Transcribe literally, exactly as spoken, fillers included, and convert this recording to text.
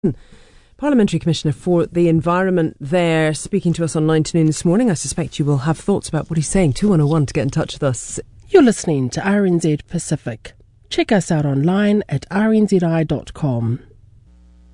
Parliamentary Commissioner for the Environment there, speaking to us on nine to noon this morning. I suspect you will have thoughts about what he's saying. two one oh one to get in touch with us. You're listening to R N Z Pacific. Check us out online at r n z i dot com.